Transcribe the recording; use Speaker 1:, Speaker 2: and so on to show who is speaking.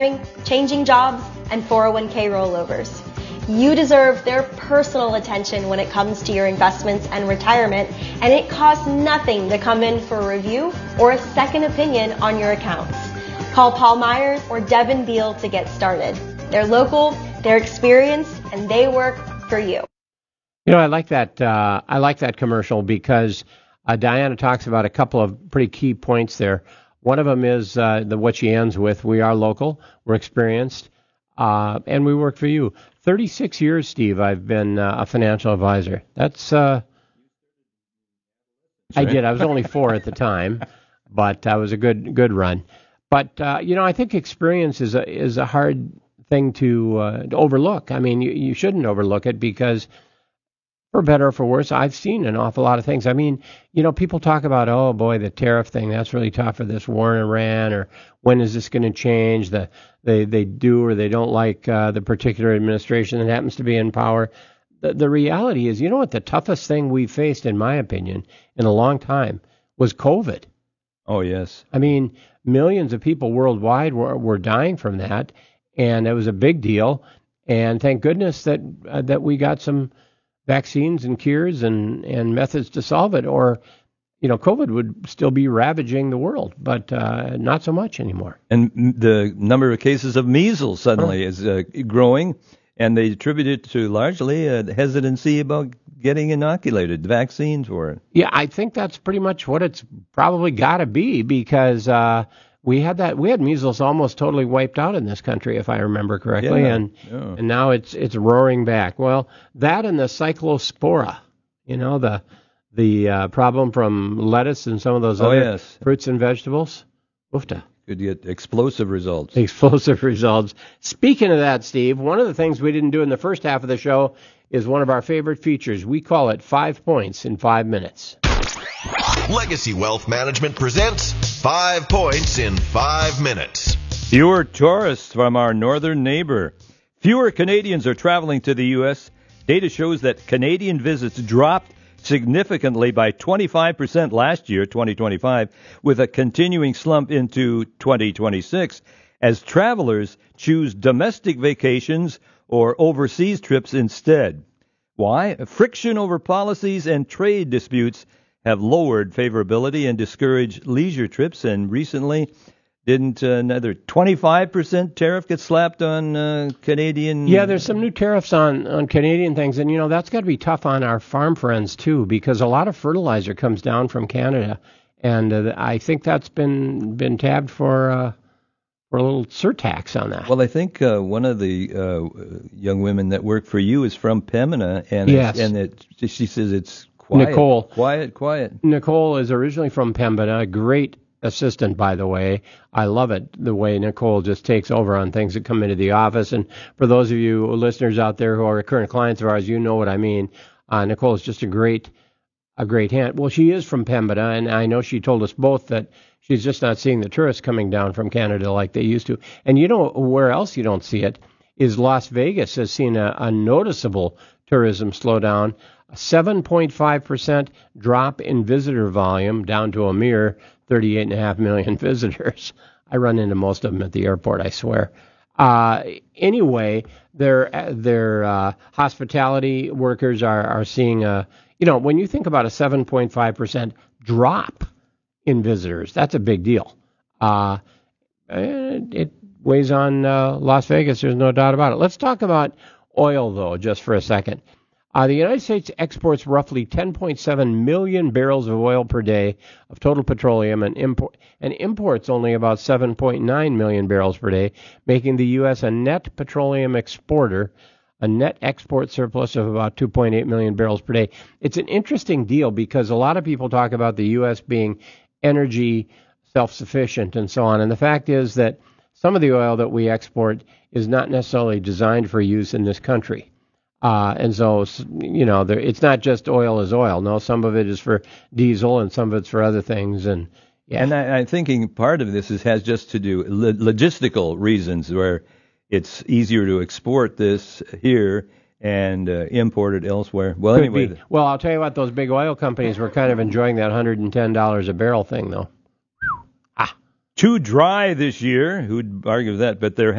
Speaker 1: changing jobs, and 401k rollovers. You deserve their personal attention when it comes to your investments and retirement, and it costs nothing to come in for a review or a second opinion on your accounts. Call Paul Myers or Devin Beal to get started. They're local, they're experienced, and they work for you.
Speaker 2: You know, I like that commercial because Diana talks about a couple of pretty key points there. One of them is what she ends with: we are local, we're experienced, and we work for you. 36 years, Steve, I've been a financial advisor. That's I did. I was only 4 at the time, but that was a good run. But I think experience is a hard thing to overlook. I mean, you shouldn't overlook it because, for better or for worse, I've seen an awful lot of things. I mean, people talk about, oh boy, the tariff thing, that's really tough, for this war in Iran, or when is this going to change? They do or they don't like the particular administration that happens to be in power. The reality is, what the toughest thing we faced, in my opinion, in a long time was COVID.
Speaker 3: Oh, yes.
Speaker 2: I mean, millions of people worldwide were dying from that, and it was a big deal. And thank goodness that we got some vaccines and cures and methods to solve it, or COVID would still be ravaging the world, but not so much anymore.
Speaker 3: And the number of cases of measles suddenly is growing, and they attribute it to largely a hesitancy about getting inoculated, vaccines for it.
Speaker 2: Yeah, I think that's pretty much what it's probably got to be, because we had measles almost totally wiped out in this country, if I remember correctly, and now it's roaring back. Well, that and the cyclospora, the problem from lettuce and some of those other fruits and vegetables. Oofta.
Speaker 3: Could get explosive results.
Speaker 2: Speaking of that, Steve, one of the things we didn't do in the first half of the show is one of our favorite features. We call it 5 points in 5 minutes.
Speaker 4: Legacy Wealth Management presents 5 points in 5 minutes.
Speaker 3: Fewer tourists from our northern neighbor. Fewer Canadians are traveling to the U.S. Data shows that Canadian visits dropped significantly by 25% last year, 2025, with a continuing slump into 2026 as travelers choose domestic vacations or overseas trips instead. Why? Friction over policies and trade disputes have lowered favorability and discouraged leisure trips, and recently didn't another 25% tariff get slapped on Canadian?
Speaker 2: Yeah, there's some new tariffs on Canadian things, and that's got to be tough on our farm friends too, because a lot of fertilizer comes down from Canada, and I think that's been tabbed for a little surtax on that.
Speaker 3: Well, I think one of the young women that work for you is from Pembina, and
Speaker 2: yes.
Speaker 3: She says it's quiet.
Speaker 2: Nicole.
Speaker 3: Quiet.
Speaker 2: Nicole is originally from Pembina, a great assistant, by the way. I love it, the way Nicole just takes over on things that come into the office. And for those of you listeners out there who are current clients of ours, you know what I mean. Nicole is just a great hand. Well, she is from Pembina, and I know she told us both that she's just not seeing the tourists coming down from Canada like they used to. And where else you don't see it is Las Vegas has seen a noticeable tourism slowdown. A 7.5% drop in visitor volume, down to a mere 38.5 million visitors. I run into most of them at the airport, I swear. Anyway, their hospitality workers are seeing when you think about a 7.5% drop in visitors, that's a big deal. It weighs on Las Vegas, there's no doubt about it. Let's talk about oil, though, just for a second. The United States exports roughly 10.7 million barrels of oil per day of total petroleum and imports only about 7.9 million barrels per day, making the U.S. a net petroleum exporter, a net export surplus of about 2.8 million barrels per day. It's an interesting deal because a lot of people talk about the U.S. being energy self-sufficient and so on, and the fact is that some of the oil that we export is not necessarily designed for use in this country. And so, it's not just oil is oil. No, some of it is for diesel and some of it's for other things. And
Speaker 3: I'm thinking part of this has just to do logistical reasons, where it's easier to export this here and import it elsewhere. Well, anyway.
Speaker 2: Well, I'll tell you what, those big oil companies were kind of enjoying that $110 a barrel thing, though.
Speaker 3: too dry this year. Who'd argue with that? But they're